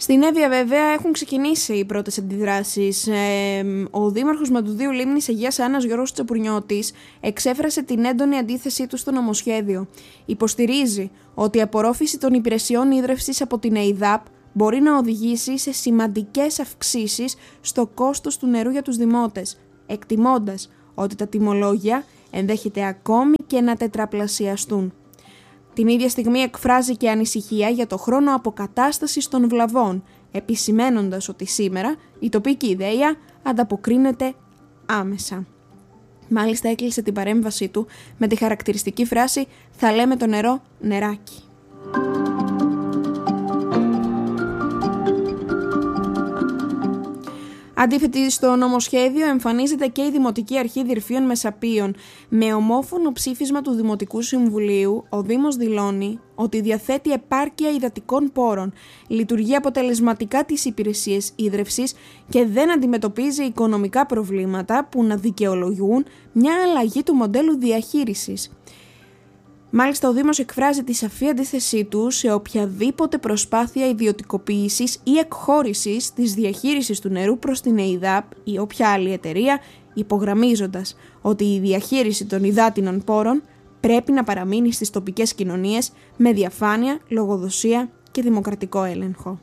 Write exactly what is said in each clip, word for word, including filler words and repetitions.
Στην Εύβοια βέβαια έχουν ξεκινήσει οι πρώτες αντιδράσεις. Ε, ο Δήμαρχος Μαντουδίου Λίμνης Αιγαίας Άννας Γιώργος Τσαπουρνιώτης εξέφρασε την έντονη αντίθεσή του στο νομοσχέδιο. Υποστηρίζει ότι η απορρόφηση των υπηρεσιών ίδρευσης από την ΕΙΔΑΠ μπορεί να οδηγήσει σε σημαντικές αυξήσεις στο κόστος του νερού για τους δημότες, εκτιμώντας ότι τα τιμολόγια ενδέχεται ακόμη και να τετραπλασιαστούν. Την ίδια στιγμή εκφράζει και ανησυχία για το χρόνο αποκατάστασης των βλαβών, επισημένοντας ότι σήμερα η τοπική ιδέα ανταποκρίνεται άμεσα. Μάλιστα έκλεισε την παρέμβασή του με τη χαρακτηριστική φράση «Θα λέμε το νερό νεράκι». Αντίθετη στο νομοσχέδιο εμφανίζεται και η Δημοτική Αρχή Δυρφίων Μεσαπίων. Με ομόφωνο ψήφισμα του Δημοτικού Συμβουλίου, ο Δήμος δηλώνει ότι διαθέτει επάρκεια υδατικών πόρων, λειτουργεί αποτελεσματικά τις υπηρεσίες ίδρευσης και δεν αντιμετωπίζει οικονομικά προβλήματα που να δικαιολογούν μια αλλαγή του μοντέλου διαχείρισης. Μάλιστα, ο Δήμος εκφράζει τη σαφή αντίθεσή του σε οποιαδήποτε προσπάθεια ιδιωτικοποίησης ή εκχώρησης της διαχείρισης του νερού προς την ΕΙΔΑΠ ή όποια άλλη εταιρεία, υπογραμμίζοντας ότι η διαχείριση των υδάτινων πόρων πρέπει να παραμείνει στις τοπικές κοινωνίες με διαφάνεια, λογοδοσία και δημοκρατικό έλεγχο.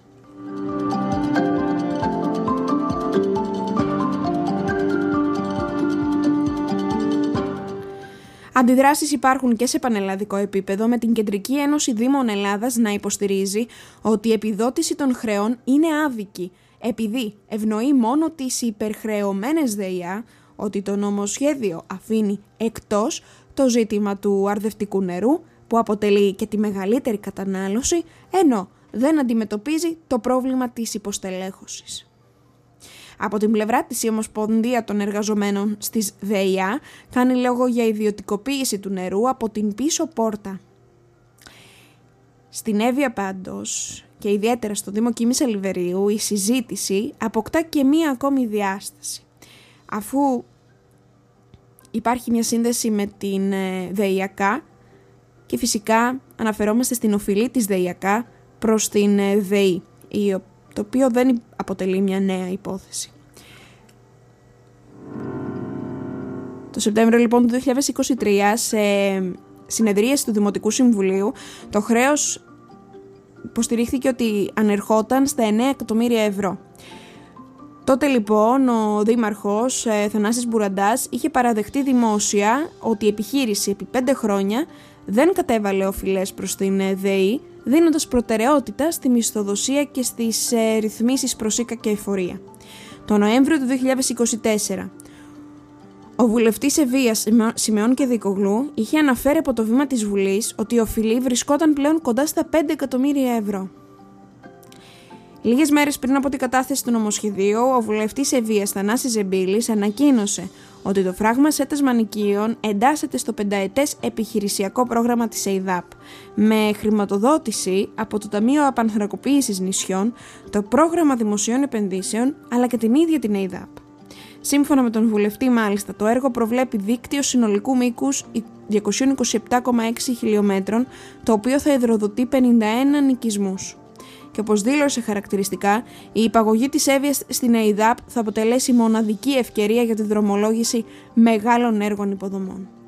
Αντιδράσεις υπάρχουν και σε πανελλαδικό επίπεδο, με την Κεντρική Ένωση Δήμων Ελλάδας να υποστηρίζει ότι η επιδότηση των χρεών είναι άδικη, επειδή ευνοεί μόνο τις υπερχρεωμένες ΔΕΙΑ, ότι το νομοσχέδιο αφήνει εκτός το ζήτημα του αρδευτικού νερού, που αποτελεί και τη μεγαλύτερη κατανάλωση, ενώ δεν αντιμετωπίζει το πρόβλημα της υποστελέχωσης. Από την πλευρά της, η Ομοσπονδία των Εργαζομένων στις ΔΕΙΑ κάνει λόγο για ιδιωτικοποίηση του νερού από την πίσω πόρτα. Στην Εύβοια πάντως, και ιδιαίτερα στο Δήμο Κίμης Αλιβερίου, η συζήτηση αποκτά και μία ακόμη διάσταση. Αφού υπάρχει μια σύνδεση με την ΔΕΙΑΚΑ και φυσικά αναφερόμαστε στην οφειλή της ΔΕΙΑΚΑ προς την ΔΕΗ, το οποίο δεν αποτελεί μια νέα υπόθεση. Το Σεπτέμβριο λοιπόν του δύο χιλιάδες είκοσι τρία, σε συνεδρίαση του Δημοτικού Συμβουλίου, το χρέος υποστηρίχθηκε ότι ανερχόταν στα εννέα εκατομμύρια ευρώ. Τότε λοιπόν ο Δήμαρχος ε, Θανάσης Μπουραντάς είχε παραδεχτεί δημόσια ότι η επιχείρηση επί πέντε χρόνια δεν κατέβαλε οφειλές προς την ΔΕΗ, δίνοντας προτεραιότητα στη μισθοδοσία και στις ε, ρυθμίσεις προς οίκα και εφορία. Το Νοέμβριο του δύο χιλιάδες είκοσι τέσσερα, ο βουλευτής Ευβοίας Σιμεών Κεδικογλού είχε αναφέρει από το βήμα της Βουλής ότι η οφειλή βρισκόταν πλέον κοντά στα πέντε εκατομμύρια ευρώ. Λίγες μέρες πριν από την κατάθεση του νομοσχεδίου, ο βουλευτής Ευβοίας Θανάσης Ζεμπίλης ανακοίνωσε ότι το φράγμα ΣΕΤΕΣ Μανικίων εντάσσεται στο πενταετές επιχειρησιακό πρόγραμμα της ΕΙΔΑΠ, με χρηματοδότηση από το Ταμείο Απανθρακοποίησης Νησιών, το Πρόγραμμα Δημοσίων Επενδύσεων, αλλά και την ίδια την ΕΙΔΑΠ. Σύμφωνα με τον βουλευτή, μάλιστα, το έργο προβλέπει δίκτυο συνολικού μήκους διακόσια είκοσι επτά κόμμα έξι χιλιόμετρων, το οποίο θα υδροδοτεί πενήντα ένα νοικισμούς. Και όπως δήλωσε χαρακτηριστικά, η υπαγωγή της Εύβοιας στην ΕΙΔΑΠ θα αποτελέσει μοναδική ευκαιρία για τη δρομολόγηση μεγάλων έργων υποδομών.